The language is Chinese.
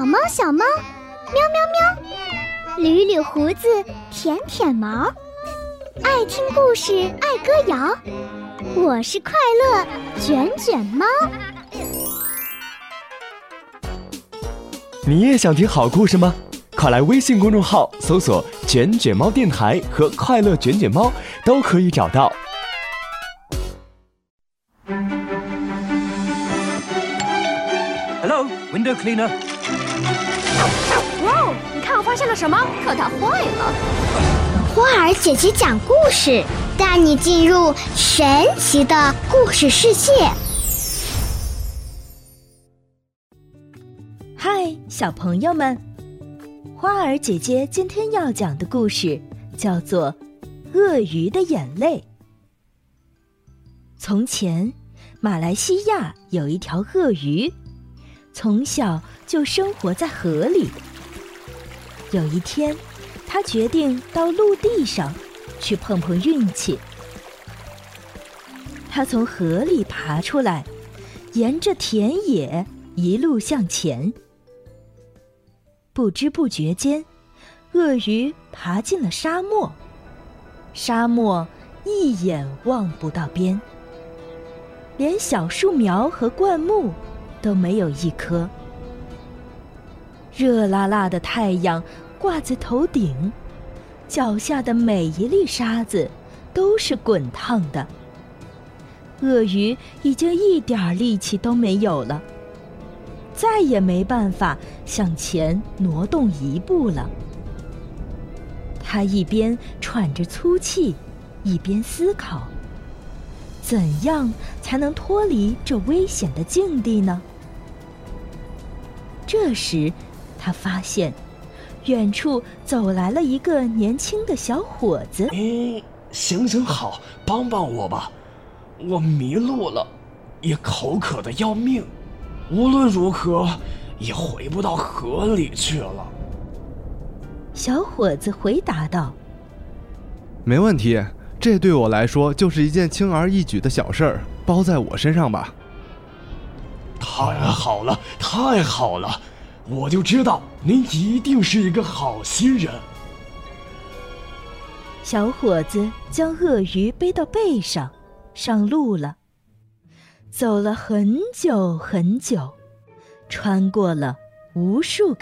小猫小猫，喵喵喵，捋捋胡子，舔舔毛，爱听故事爱歌谣，我是快乐卷卷猫。 你也想听好故事吗？快来微信公众号搜索卷卷猫电台和快乐卷卷猫，都可以找到。 Hello, window cleaner. 哇哦，你看我发现了什么？可它坏了。 花儿姐姐讲故事，带你进入神奇的故事世界。 嗨，小朋友们，花儿姐姐今天要讲的故事叫做《鳄鱼的眼泪》。从前，马来西亚有一条鳄鱼，从小就生活在河里。有一天，他决定到陆地上去碰碰运气。他从河里爬出来，沿着田野一路向前。不知不觉间，鳄鱼爬进了沙漠，沙漠一眼望不到边，连小树苗和灌木都没有一棵。热辣辣的太阳挂在头顶，脚下的每一粒沙子都是滚烫的。鳄鱼已经一点力气都没有了，再也没办法向前挪动一步了。他一边喘着粗气，一边思考，怎样才能脱离这危险的境地呢？这时，他发现远处走来了一个年轻的小伙子。 行好，帮帮我吧，我迷路了，也口渴的要命，无论如何也回不到河里去了。 小伙子回答道： 没问题，这对我来说就是一件轻而易举的小事儿，包在我身上吧。 太好了，太好了，我就知道您一定是一个好心人。 小伙子将鳄鱼背到背上，上路了。走了很久很久，穿过了无数个